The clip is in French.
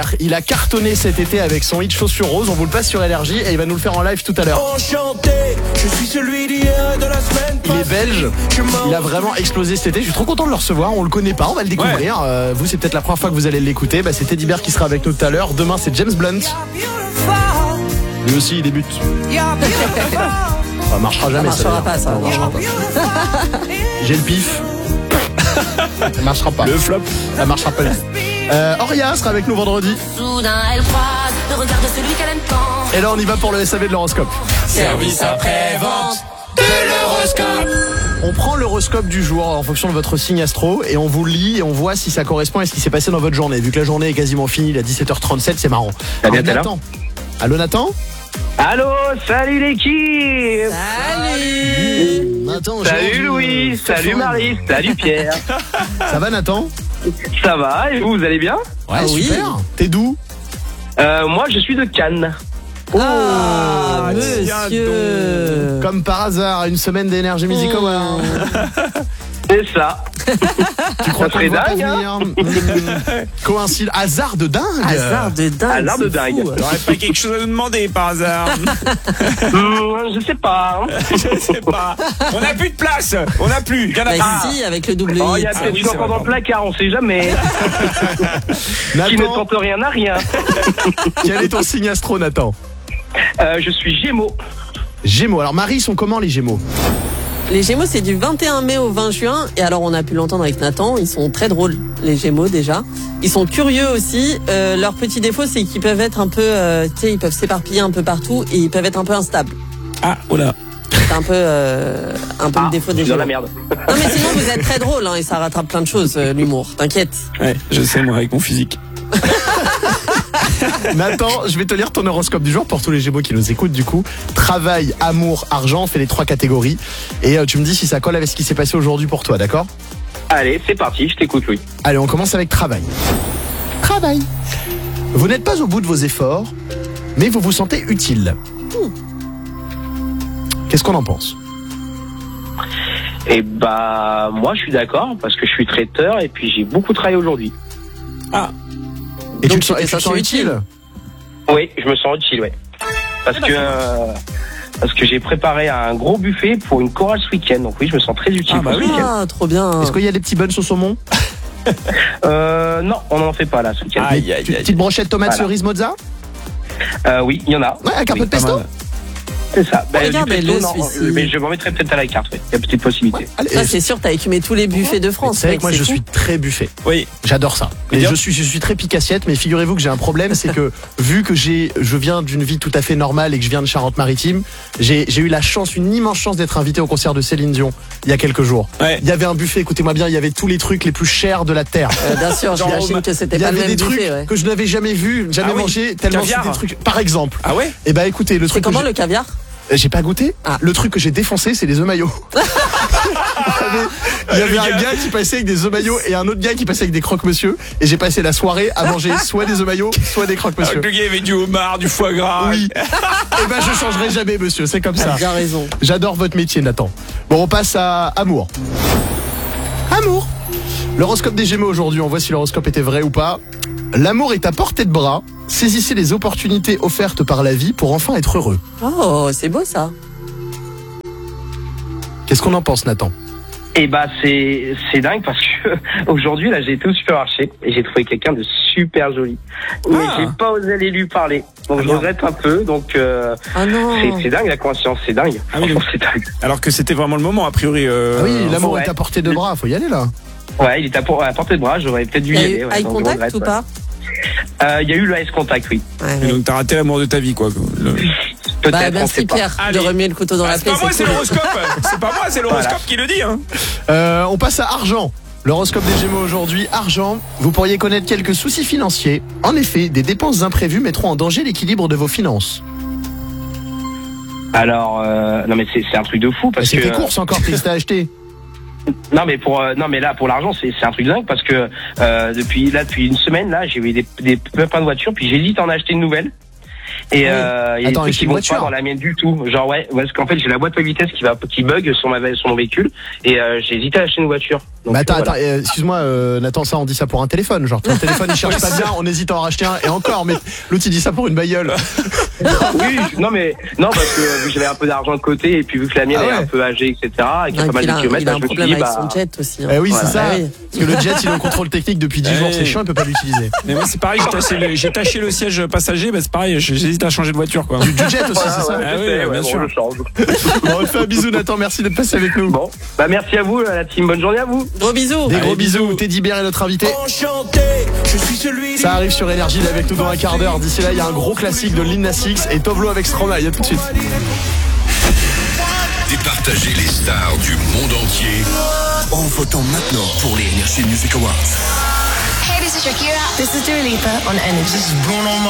Il a cartonné cet été avec son hit Chaussures Roses. On vous le passe sur Énergie et il va nous le faire en live tout à l'heure. Enchanté, je suis celui d'hier de la semaine. Il est belge. Il a vraiment explosé cet été. Je suis trop content de le recevoir. On le connaît pas, on va le découvrir. Ouais. Vous, c'est peut-être la première fois que vous allez l'écouter. C'est Teddy Bear qui sera avec nous tout à l'heure. Demain, c'est James Blunt. Lui aussi, il débute. Ça marchera jamais. Ça marchera pas, ça. marchera pas. J'ai le pif. Ça marchera pas. Le flop. Ça marchera pas. Auria sera avec nous vendredi. Soudain elle croise le regard de celui qu'elle aime tant. Et là on y va pour le SAV de l'horoscope. Service après-vente de l'horoscope. On prend l'horoscope du jour en fonction de votre signe astro et on vous le lit et on voit si ça correspond à ce qui s'est passé dans votre journée. Vu que la journée est quasiment finie, il est à 17h37, c'est marrant. Salut, Nathan. Allô Nathan. Allô, salut l'équipe. Salut Nathan. Salut Louis, salut Marie, salut Pierre. Ça va Nathan? Ça va, et vous allez bien? Ouais, Ah oui. super. T'es d'où? Moi je suis de Cannes. Ah, monsieur. Comme par hasard, une semaine d'Energy Music Award. C'est ça. Tu crois Ça serait qu'on va pas dingue, hein? venir? Coïncide, hasard de dingue. Hasard de dingue. Hasard de c'est dingue. fou. T'aurais pas quelque chose à nous demander par hasard? Je sais pas. Hein. Je sais pas. On n'a plus de place. On n'a plus. Il y en a Bah pas. si, avec le double Oh, il y hit. a peut-être oui, une c'est encore vrai, dans le placard, on sait jamais. Qui ne Nathan, tente rien n'a rien. quel est ton signe astro Nathan? Je suis Gémeaux. Gémeaux. Alors Marie, ils sont comment les Gémeaux? Les Gémeaux, c'est du 21 mai au 20 juin. Et alors, on a pu l'entendre avec Nathan. Ils sont très drôles, les Gémeaux, déjà. Ils sont curieux aussi. Leur petit défaut, c'est qu'ils peuvent être un peu, tu sais, ils peuvent s'éparpiller un peu partout et ils peuvent être un peu instables. Ah, oh là. C'est un peu le défaut des je suis dans Gémeaux. la merde. Non, mais sinon, vous êtes très drôles, hein, et ça rattrape plein de choses, l'humour. T'inquiète. Ouais, je sais, moi, avec mon physique. Nathan, je vais te lire ton horoscope du jour pour tous les Gémeaux qui nous écoutent du coup. Travail, amour, argent, on fait les 3 catégories. Et tu me dis si ça colle avec ce qui s'est passé aujourd'hui pour toi, d'accord? Allez, c'est parti, je t'écoute Louis. Allez, on commence avec travail. Travail. Vous n'êtes pas au bout de vos efforts, mais vous vous sentez utile. Qu'est-ce qu'on en pense? Et bah moi je suis d'accord parce que je suis traiteur et puis j'ai beaucoup travaillé aujourd'hui. Ah. Et Donc, tu te sens utile? Oui, je me sens utile, ouais. Parce que j'ai préparé un gros buffet pour une chorale ce week-end. Donc oui, je me sens très utile Ah, bah pour ce oui. week-end. Ah, trop bien. Est-ce qu'il y a des petits buns au saumon? Non, on n'en fait pas là ce week-end. Aïe, aïe, aïe. Petite brochette tomate Voilà. cerise mozza? Oui, il y en a. Ouais, avec un peu de pas pesto? mal. C'est ça. Du Regardez-le, pesto, non, celui-ci. mais je m'en mettrai peut-être à la carte. Ouais. Il y a petite possibilité. Allez, Ça, c'est sûr, t'as écumé tous les buffets de France. c'est vrai mec, que moi c'est je fou. suis très buffet. Oui. J'adore ça. Mais Et bien- je suis très pique-assiette, mais figurez-vous que j'ai un problème, c'est que vu que je viens d'une vie tout à fait normale et que je viens de Charente-Maritime, j'ai eu la chance, une immense chance d'être invité au concert de Céline Dion il y a quelques jours. Ouais. Il y avait un buffet, écoutez-moi bien, il y avait tous les trucs les plus chers de la terre. Bien sûr, Genre, j'imagine que c'était Il y pas le avait même des trucs buffet. Ouais. que je n'avais jamais vu, jamais Ah oui. mangé, tellement Caviar. c'était des trucs. Par exemple. Ah ouais? Et bah écoutez, le C'est truc que comment j'ai- le caviar? J'ai pas goûté. Ah. Le truc que j'ai défoncé, c'est les œufs maillots. Il y avait un gars qui passait avec des œufs maillots et un autre gars qui passait avec des croque-monsieur. Et j'ai passé la soirée à manger soit des œufs maillots, soit des croque-monsieur. Le gars, il y avait du homard, du foie gras. Oui. Et ben je changerai jamais, monsieur. C'est comme T'as ça. bien raison. J'adore votre métier, Nathan. Bon, on passe à amour. Amour. L'horoscope des Gémeaux aujourd'hui. On voit si l'horoscope était vrai ou pas. L'amour est à portée de bras. Saisissez les opportunités offertes par la vie pour enfin être heureux. Oh, c'est beau ça. Qu'est-ce qu'on en pense, Nathan? Et bah c'est dingue parce que aujourd'hui là j'ai été au supermarché et j'ai trouvé quelqu'un de super joli. Mais j'ai pas osé aller lui parler. Donc je regrette un peu. Donc Ah non. c'est dingue la coïncidence, c'est dingue. Ah oui, Franchement, c'est dingue. Alors que c'était vraiment le moment, a priori. Ah oui, l'amour ouais. est à portée de bras. Faut y aller là. Ouais, il était à portée de bras, j'aurais peut-être dû Il y y a aller. eu Ouais, eye donc je contact regrette, ou ouais. pas? Il y a eu le ice contact, oui. Ouais, ouais. Donc t'as raté l'amour de ta vie, quoi. Peut-être, Bah, on merci sait pas. Pierre Allez. de remuer le couteau dans la c'est plaie. pas moi, c'est cool. l'horoscope. C'est pas moi, c'est l'horoscope qui le dit. Hein. On passe à argent. L'horoscope des Gémeaux aujourd'hui. Argent, vous pourriez connaître quelques soucis financiers. En effet, des dépenses imprévues mettront en danger l'équilibre de vos finances. Alors, non mais c'est un truc de fou parce C'est que tes courses encore, qu'est-ce que t'as acheté? non mais là pour l'argent c'est un truc dingue parce que depuis une semaine là j'ai eu des plein de voitures puis j'hésite à en acheter une nouvelle Et Attends, qui vont pas dans la mienne du tout. Genre parce qu'en fait j'ai la boîte de vitesse qui bug sur mon véhicule et j'ai hésité à acheter une voiture. Donc, attends, excuse-moi Nathan, ça on dit ça pour un téléphone, genre ton téléphone il cherche pas bien, on hésite à en racheter un et encore, mais l'autre il dit ça pour une bagnole. Oui, non parce que vu que j'avais un peu d'argent de côté et puis vu que la mienne est un peu âgée etc et qu'il y a pas mal de kilomètres, il a un je me suis problème dit avec son jet aussi. Oui voilà. c'est ça. Parce que le jet il est en contrôle technique depuis 10 jours, c'est chiant, il peut pas l'utiliser. Mais moi c'est pareil, j'ai taché le siège passager, c'est pareil, j'hésite à changer de voiture quoi. Du jet aussi, c'est ça. Bien sûr. Bon, on te fait un bisou Nathan, merci d'être passé avec nous. Bon, merci à vous la team, bonne journée à vous. Gros bisous. Des gros bisous. Teddy Bear est notre invité. Enchanté, je suis celui. Ça arrive sur Énergie, il est avec nous dans un quart d'heure. D'ici là, il y a un gros classique de Lil Nas X et Toblo avec Stromae. À tout de suite. Départager les stars du monde entier en votant maintenant pour les Energy Music Awards. Hey, this is Shakira. This is Dua Lipa on Energy.